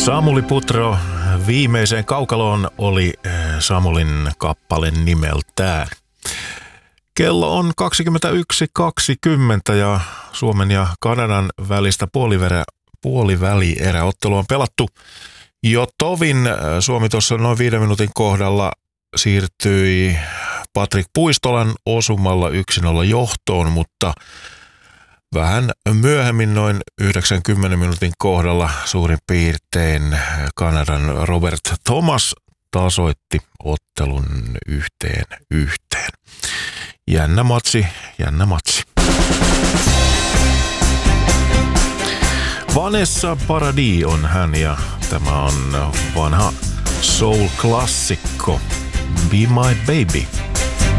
Samuli Putro viimeiseen kaukaloon oli Samulin kappale nimeltään. Kello on 21.20 ja Suomen ja Kanadan välistä puolivälieräottelua on pelattu jo tovin. Suomi tuossa noin 5 minuutin kohdalla siirtyi Patrik Puistolan osumalla 1-0 johtoon, mutta vähän myöhemmin noin 90 minuutin kohdalla suurin piirtein Kanadan Robert Thomas tasoitti ottelun 1-1. Jännä matsi. Vanessa Paradis on hän ja tämä on vanha soul-klassikko Be My Baby.